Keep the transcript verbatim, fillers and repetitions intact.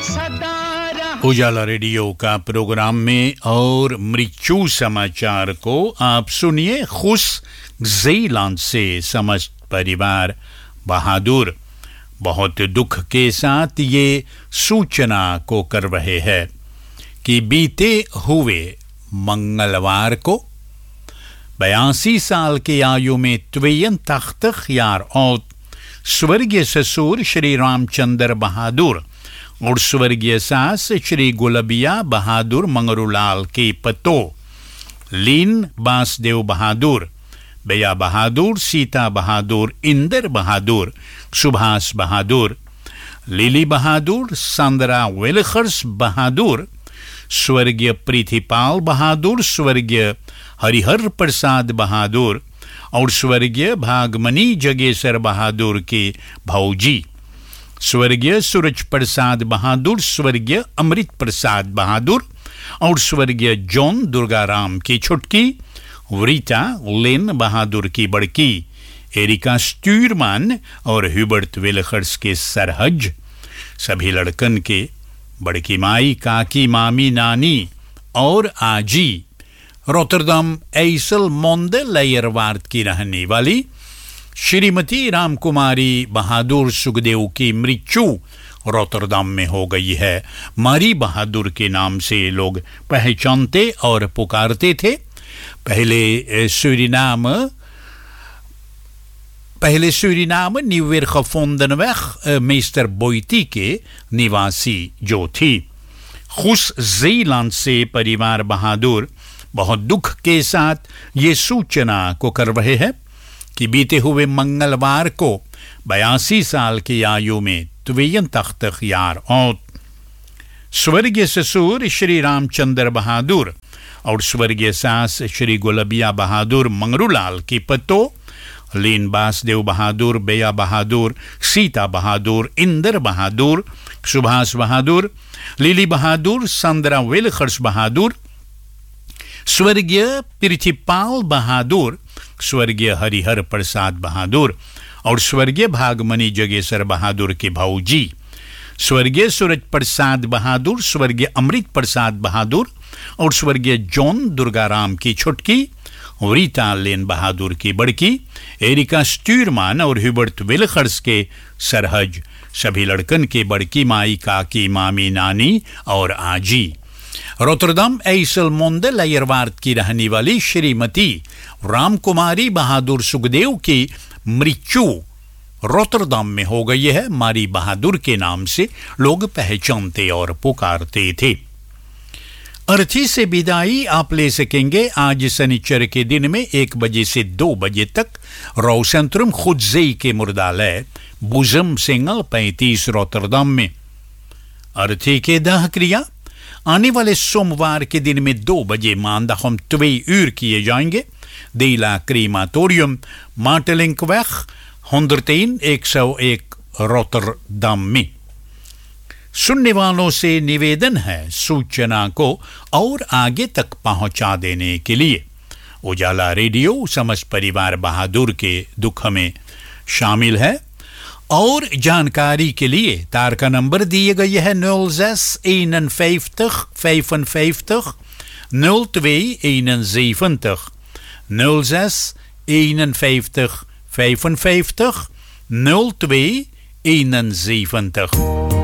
उजाला रेडियो का प्रोग्राम में और मृत्यु समाचार को आप सुनिए। खुश ज़ीलैंड से समस्त परिवार बहादुर बहुत दुख के साथ ये सूचना को कर रहे हैं कि बीते हुए मंगलवार को बयासी साल की आयु में त्वेयंतख्त यार और स्वर्गीय ससुर श्री रामचंद्र बहादुर और स्वर्गीय सास श्री गुलबिया बहादुर मंगरूलाल के पतो लीन बासदेव बहादुर, बेया बहादुर, सीता बहादुर, इंदर बहादुर, सुभाष बहादुर, लिली बहादुर, सांद्रा वेलखर्स बहादुर, स्वर्गीय प्रीतिपाल बहादुर, स्वर्गीय हरिहर प्रसाद बहादुर और स्वर्गीय भागमनी जगेसर बहादुर के भौजी, स्वर्गीय सूरज प्रसाद बहादुर, स्वर्गीय अमृत प्रसाद बहादुर और स्वर्गीय जॉन दुर्गाराम की छुटकी, रीता लेन बहादुर की बड़की, एरिका स्ट्यूरमैन और ह्यूबर्ट वेलखर्स के सरहज, सभी लड़कन के बड़की माई, काकी, मामी, नानी और आजी रोटरडम एसल मोंडे लेयरवार्ड की रहने वाली श्रीमती रामकुमारी बहादुर सुखदेव की मृत्यु रोटरडम में हो गई है। मारी बहादुर के नाम से लोग पहचानते और पुकारते थे। पहले सूरीनाम पहले सूरीनाम न्यूवेर gevonden मेस्टर बोइटी के निवासी जो थी। खुश ज़ीलैंड से परिवार बहादुर बहुत दुख के साथ ये सूचना को कर रहे हैं कि बीते हुए मंगलवार को बयासी साल की आयु में त्वेयंतख्त यार और स्वर्गीय ससुर श्री रामचंद्र बहादुर और स्वर्गीय सास श्री गुलबिया बहादुर मंगरूलाल की पतो लीन बासदेव बहादुर, बेया बहादुर, सीता बहादुर, इंदर बहादुर, सुभाष बहादुर, लिली बहादुर, सांद्रा वेलखर्स बहादुर, स्वर्गीय प्रीतिपाल बहादुर, स्वर्गीय हरिहर प्रसाद बहादुर और स्वर्गीय भागमनी जगेसर बहादुर के भौजी, स्वर्गीय सूरज प्रसाद बहादुर, स्वर्गीय अमृत प्रसाद बहादुर और स्वर्गीय जॉन दुर्गाराम की छुटकी, रीता लेन बहादुर की बड़की, एरिका स्ट्यूरमैन और ह्यूबर्ट वेलखर्स के सरहज, सभी लड़कन के बड़की माई, काकी, मामी, नानी और आजी रोटरडम एसल मोंडे लेयरवार्ड की रहने वाली श्रीमती रामकुमारी बहादुर सुखदेव की मृत्यु रोटरडम में हो गई है। मारी बहादुर के नाम से लोग पहचानते और पुकारते थे। अर्थी से विदाई आप ले सकेंगे आज शनिचर के दिन में एक बजे से दो बजे तक रोसेंट्रम खुदजेई के मुर्दालय बुजम सिंगल पैंतीस रोटरडम में। अर्थी के दाह क्रिया आने वाले सोमवार के दिन में दो बजे मानदा हम twee uur किए जाएंगे। देला क्रीमाटोरियम मार्टेलिंकवैग हॉन्डरटेन एक सौ एक रोटरडम में। सुनने वालों से निवेदन है सूचना को और आगे तक पहुंचा देने के लिए। उजाला रेडियो समस्त परिवार बहादुर के दुख में शामिल है और जानकारी के लिए तार का नंबर दिए गए है nul zes eenenvijftig vijfenvijftig nul twee eenenzeventig nul zes eenenvijftig vijfenvijftig nul twee eenenzeventig।